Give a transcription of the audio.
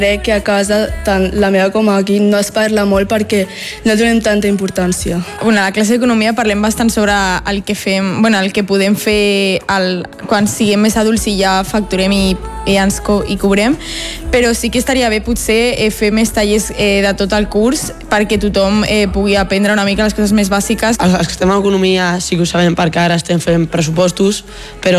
Crec que a casa, tant la meva com aquí, no es parla molt perquè no donem tanta importància. A la classe d'economia parlem bastant sobre el que fem, el que podem fer quan siguem més adults i ja facturem i cobrem, però sí que estaria bé potser fer més tallers de tot el curs perquè tothom pugui aprendre una mica les coses més bàsiques. Els que estem en economia sí que ho sabem perquè ara estem fent pressupostos, però